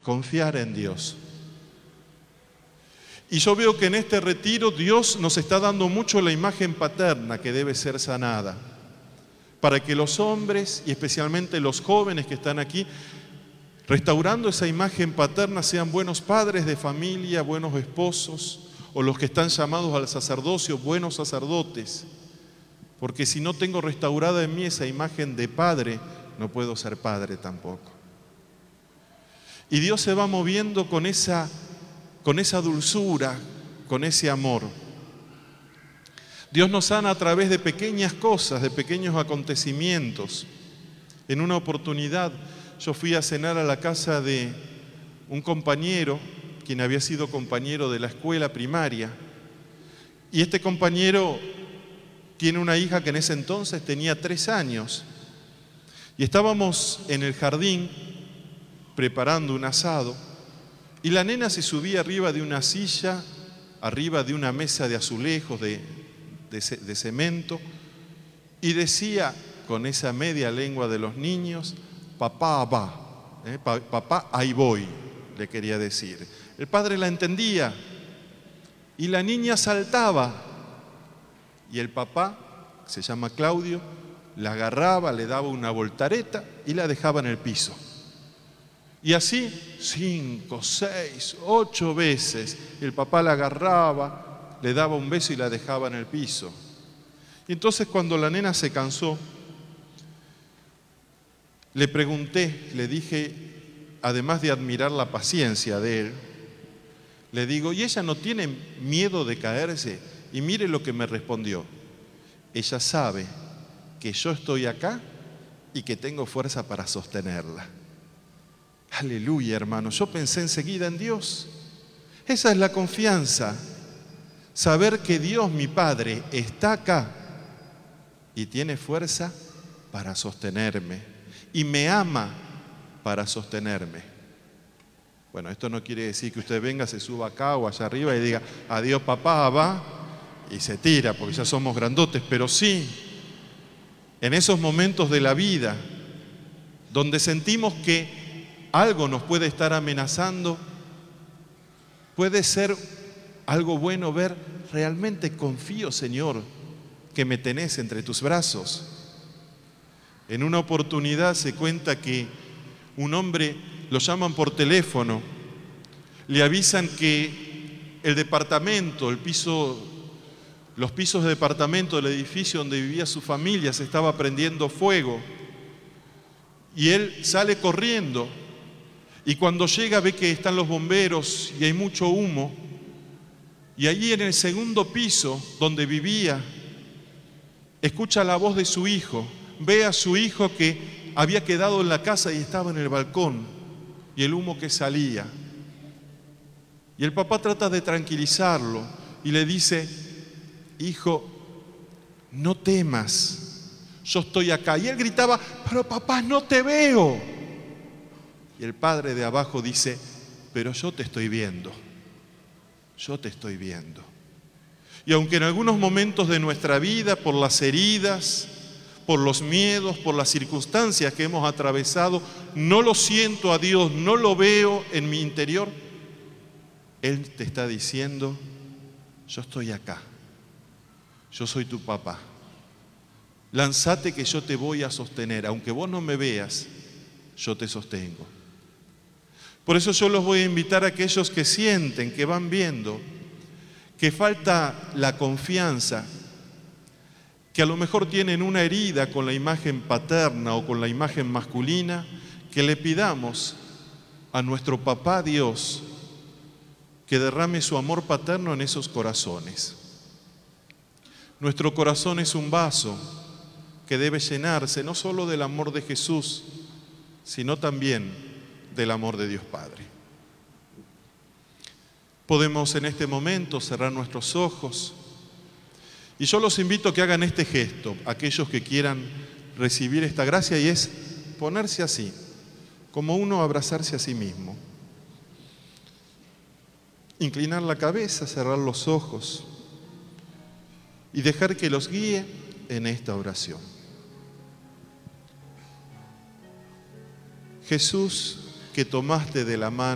confiar en Dios. Y yo veo que en este retiro Dios nos está dando mucho la imagen paterna que debe ser sanada, para que los hombres y especialmente los jóvenes que están aquí, restaurando esa imagen paterna, sean buenos padres de familia, buenos esposos, o los que están llamados al sacerdocio, buenos sacerdotes. Porque si no tengo restaurada en mí esa imagen de padre, no puedo ser padre tampoco. Y Dios se va moviendo con esa dulzura, con ese amor. Dios nos sana a través de pequeñas cosas, de pequeños acontecimientos. En una oportunidad yo fui a cenar a la casa de un compañero, quien había sido compañero de la escuela primaria, y este compañero tiene una hija que en ese entonces tenía 3 años, y estábamos en el jardín preparando un asado, y la nena se subía arriba de una silla, arriba de una mesa de azulejos de cemento, y decía con esa media lengua de los niños: papá va, papá ahí voy, le quería decir. El padre la entendía y la niña saltaba, y el papá, que se llama Claudio, la agarraba, le daba una voltareta y la dejaba en el piso. Y así 5, 6, 8 veces el papá la agarraba, le daba un beso y la dejaba en el piso. Y entonces cuando la nena se cansó, le pregunté, le dije, además de admirar la paciencia de él, le digo: ¿y ella no tiene miedo de caerse? Y mire lo que me respondió: ella sabe que yo estoy acá y que tengo fuerza para sostenerla. Aleluya, hermano. Yo pensé enseguida en Dios. Esa es la confianza. Saber que Dios, mi Padre, está acá y tiene fuerza para sostenerme y me ama para sostenerme. Bueno, esto no quiere decir que usted venga, se suba acá o allá arriba y diga: adiós papá, va, y se tira, porque ya somos grandotes. Pero sí, en esos momentos de la vida donde sentimos que algo nos puede estar amenazando, puede ser algo bueno ver: realmente confío, Señor, que me tenés entre tus brazos. En una oportunidad se cuenta que un hombre lo llaman por teléfono, le avisan que el departamento, los pisos de departamento del edificio donde vivía su familia se estaba prendiendo fuego, y él sale corriendo, y cuando llega ve que están los bomberos y hay mucho humo, y allí en el segundo piso donde vivía escucha la voz de su hijo, ve a su hijo que había quedado en la casa y estaba en el balcón, y el humo que salía. Y el papá trata de tranquilizarlo y le dice: hijo, no temas, yo estoy acá. Y él gritaba: pero papá, no te veo. Y el padre de abajo dice: pero yo te estoy viendo, yo te estoy viendo. Y aunque en algunos momentos de nuestra vida, por las heridas, por los miedos, por las circunstancias que hemos atravesado, no lo siento a Dios, no lo veo en mi interior, Él te está diciendo: yo estoy acá, yo soy tu papá. Lánzate que yo te voy a sostener, aunque vos no me veas, yo te sostengo. Por eso yo los voy a invitar a aquellos que sienten, que van viendo, que falta la confianza, que a lo mejor tienen una herida con la imagen paterna o con la imagen masculina, que le pidamos a nuestro papá Dios que derrame su amor paterno en esos corazones. Nuestro corazón es un vaso que debe llenarse no solo del amor de Jesús, sino también del amor de Dios Padre. Podemos en este momento cerrar nuestros ojos y yo los invito a que hagan este gesto, aquellos que quieran recibir esta gracia, y es ponerse así, como uno abrazarse a sí mismo. Inclinar la cabeza, cerrar los ojos y dejar que los guíe en esta oración. Jesús, que tomaste de la mano